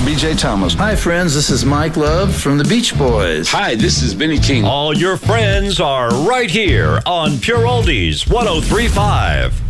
B.J. Thomas. Hi, friends. This is Mike Love from the Beach Boys. Hi, this is Benny King. All your friends are right here on Pure Oldies 103.5.